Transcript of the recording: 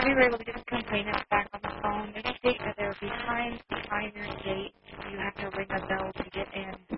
we were able to get the complainants back on the phone. They state that there will be times behind your gate you have to ring a bell to get in.